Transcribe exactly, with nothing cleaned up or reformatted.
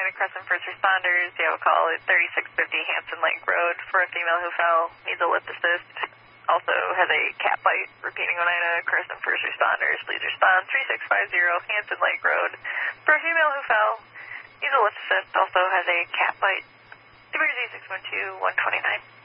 Illinois Crescent First Responders. You have a call at thirty-six fifty Hanson Lake Road for a female who fell, needs a lip assist. Also has a cat bite. Repeating Oneida Crescent First Responders. Please respond three six five zero Hanson Lake Road for a female who fell, needs a lip assist. Also has a cat bite. Liberty six one two one two nine.